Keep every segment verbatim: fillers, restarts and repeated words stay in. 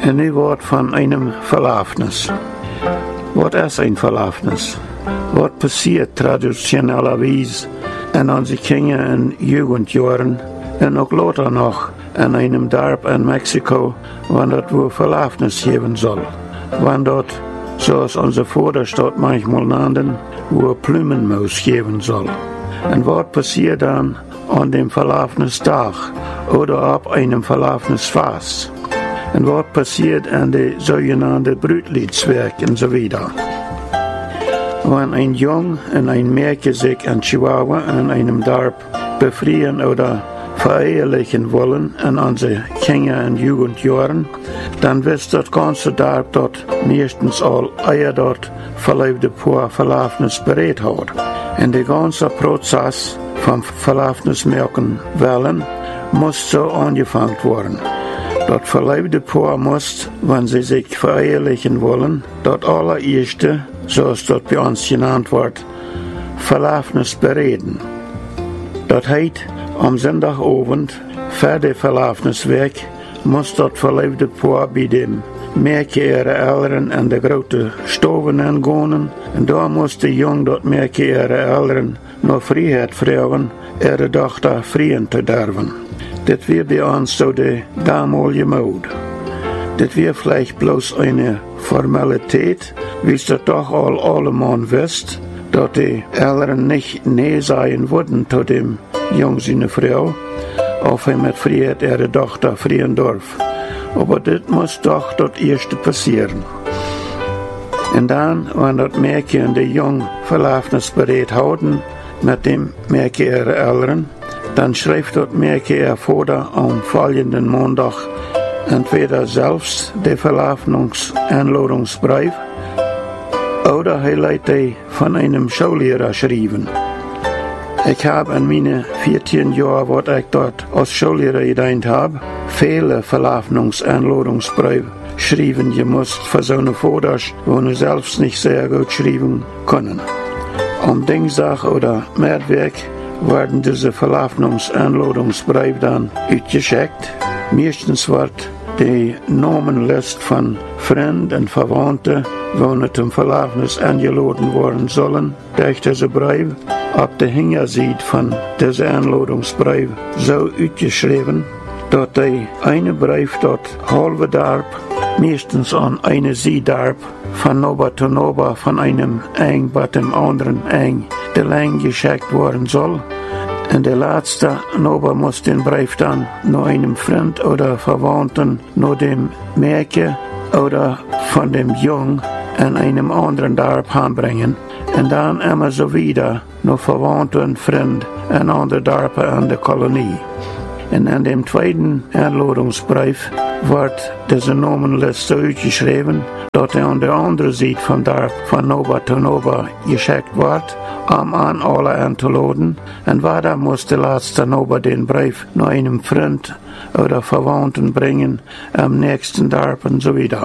En nu wordt van einem Verlafnis. Wat is een Verlafnis? Wat passiert traditionellerweise in onze Kinder- en Jugendjahren en ook later nog in einem Dorp in Mexiko, wanneer dat wo Verlafnis geven soll? Wanneer dat, zoals onze Vaders dat manchmal nannten, wo Plumenmaus geven soll. En wat passiert dan an dem Verlafnisdag oder op einem Verlafnisfest? En wat passiert an de zogenaamde Brütlidswerk en so weiter? Wenn ein Jung und ein Mädchen sich in Chihuahua in einem Dorf befreien oder verehelichen wollen in unsere Kinder- und Jugendjahren, dann wird das ganze Dorf dort meistens all eier dort verleibte Paar Verlafnis bereit hat. Und der ganze Prozess vom Verlafnismerken wollen muss so angefangen werden. Das verleibte Paar muss, wenn sie sich verehelichen wollen, das allererste, so ist das bei uns genannt wird, Verlafnis bereden. Das heißt, am Sonntagabend, vor dem Verlafniswerk, muss das verleibte Paar bei dem Mädchen ihre Eltern in der großen Stube hingehen. Und da muss der Junge das Mädchen ihre Eltern noch Freiheit fragen, ihre Tochter freien zu dürfen. Das wäre bei uns so die damalige Mode. Das wäre vielleicht bloß eine Formalität, wie es das doch all allemal wisst, dass die Eltern nicht näher sein würden zu dem Jungen seine Frau, auf er mit Freiheit ihre Tochter freien darf. Aber das muss doch das erste passieren. Und dann, wenn das Mädchen und der Junge Verlafnisberät halten, mit dem Mädchen ihre Eltern, dann schreibt das Mädchen ihr Vater am folgenden Montag entweder selbst den Verlafnungsanladungsbrief oder er lässt die von einem Schullehrer schreiben. Ich habe in meinen vierzehn Jahren, was ich dort als Schullehrer gedient habe, viele Verlafnungsanladungsbriefe schreiben gemusst für so eine Vaters, wo sie selbst nicht sehr gut schreiben können. Am Dienstag oder Märtwerk werden diese Verlafnungsanladungsbriefe dann ausgeschickt. Meistens wird die Namenliste von Freunden und Verwandten, die zum Verlafnis eingeladen worden sollen, durch diese Briefe auf der Hinterseite von diesem Anladungsbrief so ausgeschrieben, dass die eine Brief dort halbe Dorf, meistens an eine Seedorf, von Nober zu Nober, von einem Eng bis dem anderen Eng, der Länge geschickt worden soll. Und der letzte Nober muss den Brief dann nur einem Freund oder Verwandten, nur dem Mädchen oder von dem Jungen in einem anderen Dorf anbringen. Und dann immer so wieder nur Verwandten, Freund in andere Dörfer an der Kolonie. Und in dem zweiten Einladungsbrief wird diese Namenliste so geschrieben, dass er an der anderen Seite vom Dorf von Nober zu Nober geschickt wird, um an alle einzuladen. Und weiter muss der letzte Nober den Brief nur einem Freund oder Verwandten bringen, am nächsten Dorf und so weiter.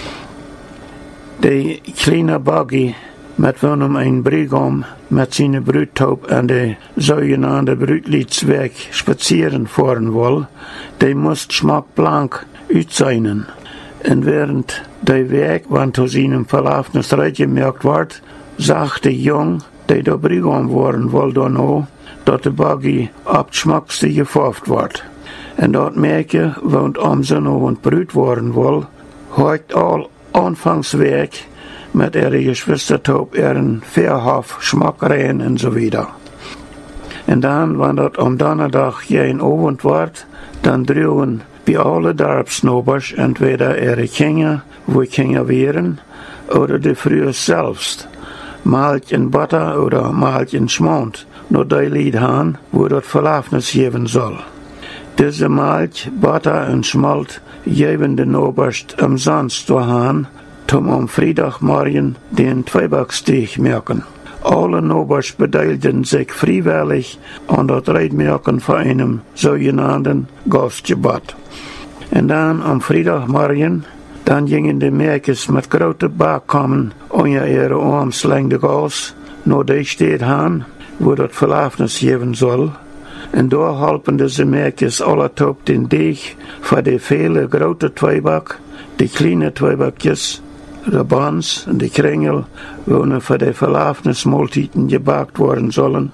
Die kleine Buggy, mit welchem ein Bräutigam mit seiner Brudtaub an der sogenannte Brütlidswerk spazieren fahren will, der muss schmackblank aussehen. Und während der Weg, wenn zu seinem Verlafnis gemerkt wird, sagt der Junge, der der Bräutigam werden will, dann auch, dass der Buggy ab Schmackste gefauft wird. Und dort Mädchen, wenn am Sonnabend Brüt worden will, hat all Anfangsweg mit ihren Geschwistertaub ihren Fährhof, Schmackreien und so weiter. Und dann, wenn das am Donnerstag jeden Abend wird, dann drüben bei allen Dorfsnobers entweder ihre Kinder, wo Kinder wären, oder die früher selbst, malt in Butter oder malt in Schmand, nur die Lied haben, wo das Verlafnis geben soll. Diese Malt, Butter und Schmalt geben den Oberst umsonst daheim, um am Freitagmorgen den Zweibacksteg merken. Alle Nobers beteiligten sich freiwillig an das Reitmerken von einem sogenannten Gastgebet. Und dann am Freitagmorgen, dann gingen die Mädchen mit großen Backkommen unter ihre Armslänge Gas, nur die steht han, wo das Verlafnis geben soll. En daar helpen deze merkjes alle op den deeg voor de vele grote tweebak, de kleine tweebakjes, de bans en de kringel, wonen voor de verlafnismaaltijden gebakt worden zullen.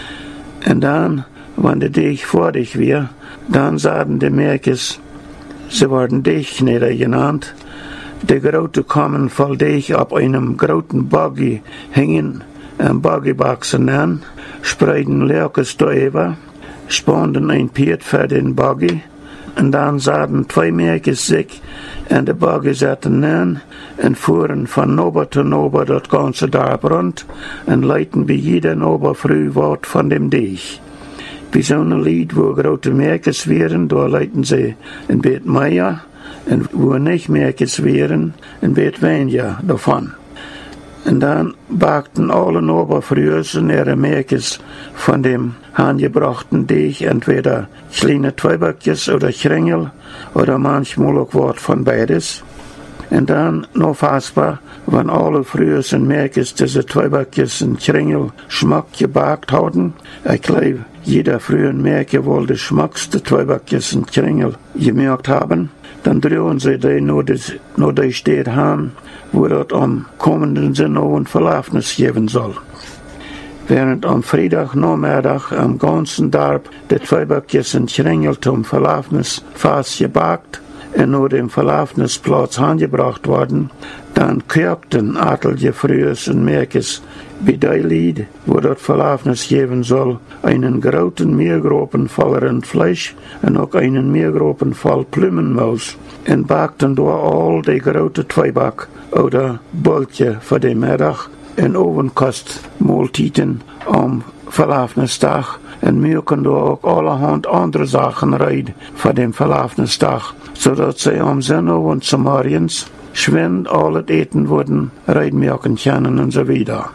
En dan, wanneer de deeg voordig weer, dan zaten de merkjes, ze worden deegkneder genannt, de grote kommen vol deeg op einem groten buggy hingen en buggyboxen aan, spreiden leukes doorheen, spanden een piet voor den buggy, en dan zaten twee merkjes zich en de buggy zetten aan en fuhren van nober tot nober dat ganze dorp rond en leiden bij jeder nober früh wat van dem deeg. Bij zo'n lied, wo grote merkjes wären, daar leiden ze een beetje meer, en wo nicht merkjes wären, een beetje weniger davon. En dan bakten alle Noberfrühers ihre merkjes von dem angebrachten Deeg, entweder kleine Zweibakjes oder Kringel, oder manchmal auch Wort von beides. En dan, noch fassbar, wenn alle Frühers und merkjes diese Zweibakjes und Kringel Schmack gebakt hatten, ich glaube, jeder früher merke wohl die schmackste Zweibakjes und Kringel gemerkt haben, dann drehen sie die nur die steht haben, wo das am kommenden Sonnabend Verlafnis geben soll. Während am Freitagnachmittag am ganzen Dorf die Zweibakjes und Kringel zum Verlafnis fast gebakt und nur dem Verlafnisplatz angebracht worden, dann kirkten atlige Frühers und Merkes bei der Lied, wo das Verlafnis geben soll, einen großen Meergropen volleren Fleisch und auch einen Meergropen voll Plümenmaus und bakten dort all die große Zweiback oder Boltje für den Mittag und Ovenkostmahltiden am Verlafnistag und wir können dort auch allerhand andere Sachen rein für den Verlafnistag, sodass sie am Sonnabend zum Morgens schwind alles eten wurden, reinmerken können und so weiter.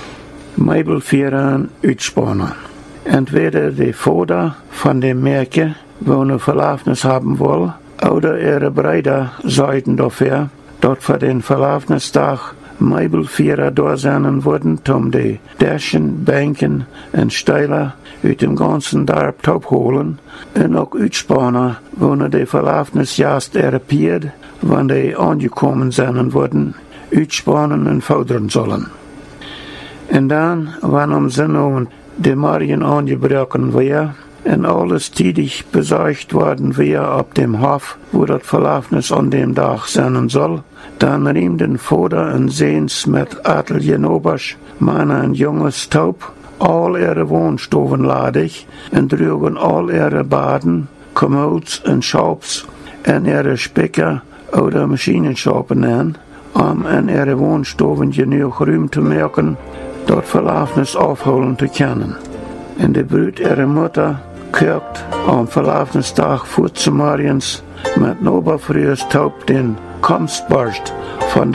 Meibelvieren uitspannen. Entweder die Vater von dem Merke, wo eine Verlafnis haben will, oder ihre Brüder sollten dafür, dort für den Verlafnistag Meibelvierer da sein wurden, um die Däschen, Bänken und Steiler aus dem ganzen Dorf holen und auch uitspannen, wo die Verlafnis erst erpiert, wann die angekommen sein wurden, uitspannen und fordern sollen. En dan, wanneer om Sonnabend de Morgen angebrochen war, en alles tidig besorgt worden war auf dem Hof, wo das Verlafnis an dem Tag sein soll, dann riem den Vater und Sehns mit Atelje Obersch, Männer und Junges taub, all ihre Wohnstoven ladig, und drüben all ihre Baden, Kommods und Schaubs, und ihre Spicker oder Maschinenschapen an, um in ihre Wohnstoven genug Ruhm zu merken, dort Verlafnis aufholen zu können. Und die Brut ihrer Mutter kirkt am Verlafnistag vor zum Morgens mit Noberfrühers Taub den Komstbarst von